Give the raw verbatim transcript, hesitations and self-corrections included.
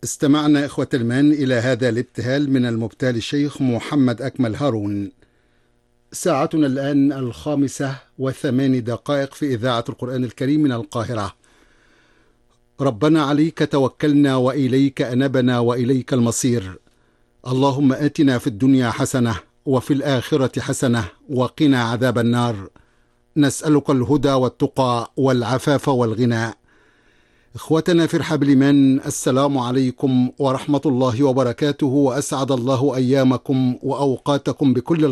استمعنا إخوة الإيمان إلى هذا الابتهال من المبتهل الشيخ محمد أكمل هارون. ساعتنا الآن الخامسة وثمان دقائق في إذاعة القرآن الكريم من القاهرة. ربنا عليك توكلنا وإليك أنبنا وإليك المصير. اللهم آتنا في الدنيا حسنة وفي الآخرة حسنة وقنا عذاب النار. نسألك الهدى والتقى والعفاف والغنى. إخوتنا في رحاب الإيمان، السلام عليكم ورحمة الله وبركاته، وأسعد الله أيامكم وأوقاتكم بكل